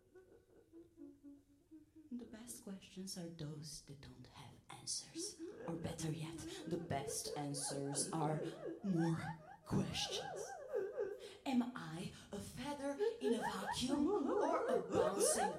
The best questions are those that don't have answers. Or better yet, the best answers are more questions. Am I a feather in a vacuum or a bouncing